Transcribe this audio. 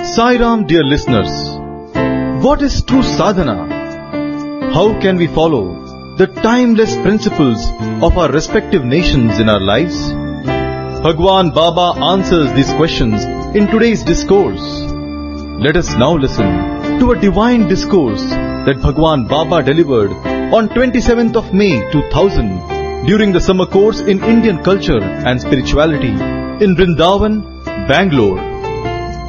Sai Ram, dear listeners. What is true sadhana? How can we follow the timeless principles of our respective nations in our lives? Bhagwan Baba answers these questions in today's discourse. Let us now listen to a divine discourse that Bhagwan Baba delivered on 27th of May 2000 during the summer course in Indian culture and spirituality in Vrindavan, Bangalore.